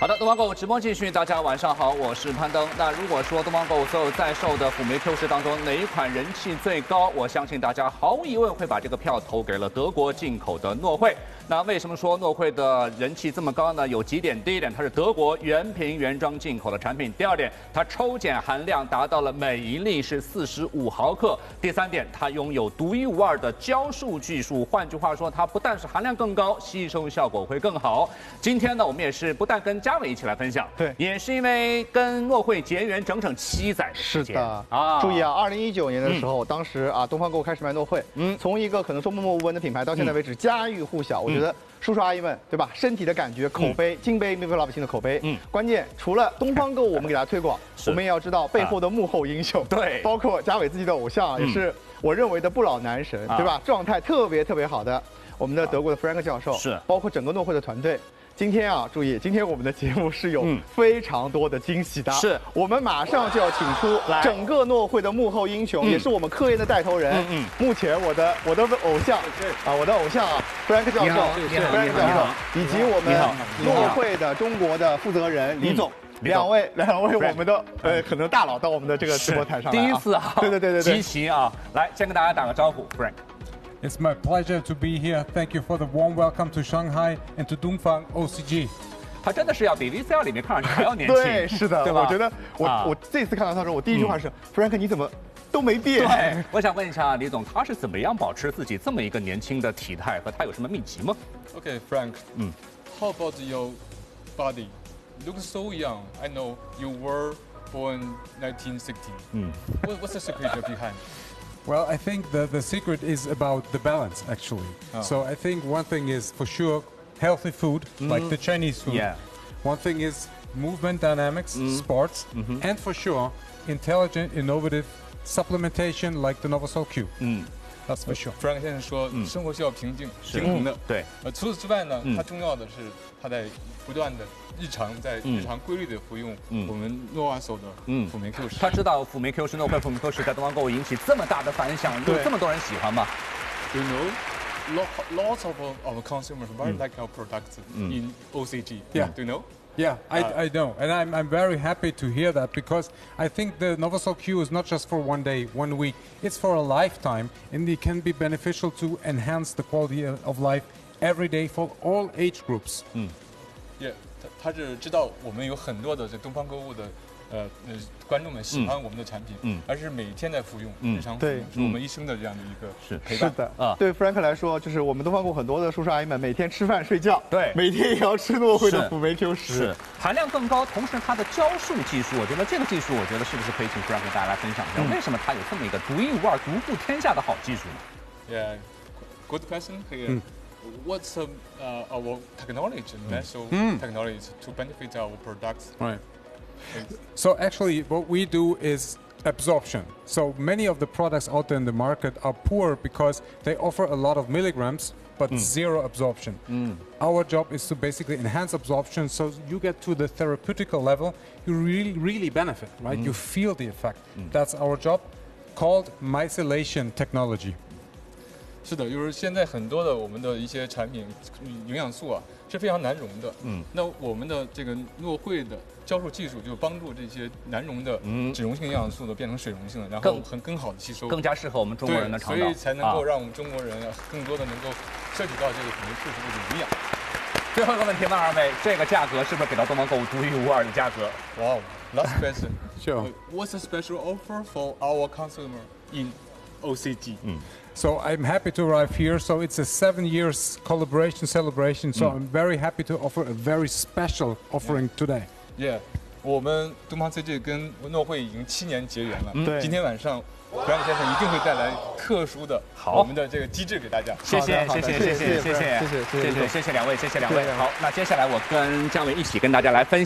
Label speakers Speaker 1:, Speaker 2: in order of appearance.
Speaker 1: 好的，东方购物直播继续，大家晚上好，我是攀登。那如果说东方购物所有在售的辅酶 Q 十当中哪一款人气最高，我相信大家毫无疑问会把这个票投给了德国进口的诺惠。那为什么说诺惠的人气这么高呢？有几点，第一点，它是德国原瓶原装进口的产品；第二点，它抽检含量达到了每一粒是45毫克；第三点，它拥有独一无二的浇束技术。换句话说，它不但是含量更高，吸收效果会更好。今天呢，我们也是不但跟嘉伟一起来分享，
Speaker 2: 对，
Speaker 1: 也是因为跟诺惠结缘整整7载的时间。
Speaker 2: 是的啊，注意啊，2019年的时候，当时啊，东方购物开始卖诺惠，从一个可能说默默无闻的品牌，到现在为止家喻户晓。我觉得叔叔阿姨们，对吧？身体的感觉，口碑，金杯面对老百姓的口碑。关键除了东方购物，我们给大家推广，我们也要知道背后的幕后英雄。
Speaker 1: 对，
Speaker 2: 包括嘉伟自己的偶像，也是我认为的不老男神，对吧？状态特别好的我们的德国的弗兰克教授，
Speaker 1: 是，
Speaker 2: 包括整个诺惠的团队。今天啊，注意，今天我们的节目是有非常多的惊喜的。
Speaker 1: 是，
Speaker 2: 我们马上就要请出整个诺惠的幕后英雄，也是我们科研的带头人。目前我的偶像啊，我的偶像啊，弗兰克教授，弗兰克教授，以及我们诺惠的中国的负责人李总。两位我们的可能大佬到我们的这个直播台上来啊，
Speaker 1: 第一次啊，
Speaker 2: 对，
Speaker 1: 集齐啊，来先跟大家打个招呼 ，Frank。It's
Speaker 3: my pleasure to be here. Thank you for the warm welcome to Shanghai and to Dongfang OCG.
Speaker 1: 他真的是要比 VCL 里面看上去还要年轻。
Speaker 2: 对，是的，对吧？我觉得我这次看到他说，我第一句话是弗兰克你怎么都没变？
Speaker 1: 对，我想问一下李总，他是怎么样保持自己这么一个年轻的体态，和他有什么秘籍吗
Speaker 4: ？Okay, Frank. How about your body? You look so young. I know you were born 1960. What's the secret behind?
Speaker 3: Well, I think the secret is about the balance, actually. So I think one thing is for sure healthy food, like the Chinese food.
Speaker 1: Yeah.
Speaker 3: One thing is movement dynamics, sports, and for sure intelligent, innovative supplementation like the Novasol Q. That's for sure.
Speaker 4: Frank 先生说，生活需要平静、平衡的。
Speaker 1: 对。
Speaker 4: 除此之外呢，它重要的是它在不断的日常规律的服用我们诺瓦索的辅酶 Q 十。
Speaker 1: 他知道辅酶 Q 十、诺惠辅酶 Q 十在东方购物引起这么大的反响，有这么多人喜欢吗
Speaker 4: ？You know, lots of our consumers very like our products in OCG.
Speaker 3: Yeah.
Speaker 4: Do you know?
Speaker 3: Yeah, I know, and I'm very happy to hear that because I think the Novasol Q is not just for one day, 1 week. It's for a lifetime, and it can be beneficial to enhance the quality of life every day for all age groups.
Speaker 4: Yeah, 他是知道我们有很多的这东方购物的观众们喜欢我们的产品，而是每天在服用，日常服用，是我们一生的这样的一个陪伴。
Speaker 2: 是的啊，对弗兰克来说，就是我们东方购物很多的叔叔阿姨们每天吃饭睡觉，
Speaker 1: 对，
Speaker 2: 每天也要吃诺惠的辅酶 Q 十，
Speaker 1: 是含量更高，同时它的浇束技术，我觉得这个技术，我觉得是不是可以请弗兰克跟大家来分享一下，为什么它有这么一个独一无二、独步天下的好技术呢
Speaker 4: ？Yeah, good question. What's our technology, natural technology, to benefit our products?
Speaker 3: Right. So actually, what we do is absorption. So many of the products out there in the market are poor because they offer a lot of milligrams, but zero absorption. Our job is to basically enhance absorption, so you get to the therapeutical level. You really benefit, right? You feel the effect. That's our job, called myceliation technology.
Speaker 4: 是的，就是现在很多的我们的一些产品营养素啊是非常难溶的。那我们的这个诺惠的浇束技术就帮助这些难溶的脂溶性营养素的变成水溶性的，然后更好的吸收，
Speaker 1: 更加适合我们中国人的肠道，
Speaker 4: 所以才能够让我们中国人更多的能够摄取到这个辅酶 Q 十的营养。
Speaker 1: 最后一个问题问二位，这个价格是不是给到东方购物独一无二的价格？
Speaker 4: Wow, last question.
Speaker 3: Sure.
Speaker 4: What's the special offer for our consumer in OCG?
Speaker 3: So I'm happy to arrive here. So it's a 7 years collaboration celebration. So I'm very happy to offer a very special offering today.
Speaker 4: Yeah, 我们东方 CG 跟诺惠已经7年结缘了。
Speaker 2: 对，
Speaker 4: 今天晚上弗兰克先生一定会带来特殊的我们的这个机制给大家。
Speaker 1: 谢谢两位，谢谢两位。好，那接下来我跟姜伟一起跟大家来分享。